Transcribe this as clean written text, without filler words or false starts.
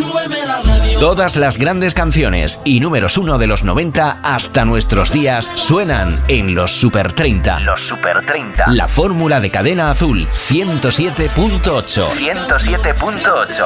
Todas las grandes canciones y números 1 de los 90 hasta nuestros días suenan en los Super 30. Los Super 30. La fórmula de Cadena Azul 107.8. 107.8.